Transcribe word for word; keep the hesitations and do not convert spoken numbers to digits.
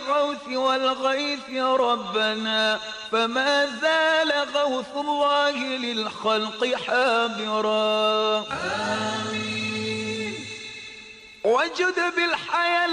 الغوث والغيث ربنا، فما زال غوث الله للخلق حاضرا. آمين. وجد بالحياة